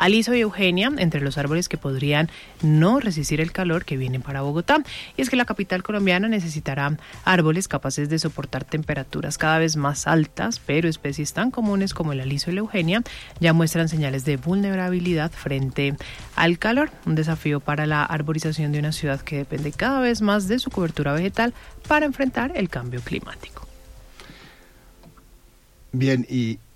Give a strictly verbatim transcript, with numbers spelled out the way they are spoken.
Aliso y Eugenia, entre los árboles que podrían no resistir el calor que viene para Bogotá. Y es que la capital colombiana necesitará árboles capaces de soportar temperaturas cada vez más altas, pero especies tan comunes como el aliso y la Eugenia ya muestran señales de vulnerabilidad frente al calor. Un desafío para la arborización de una ciudad que depende cada vez más de su cobertura vegetal para enfrentar el cambio climático. Bien, y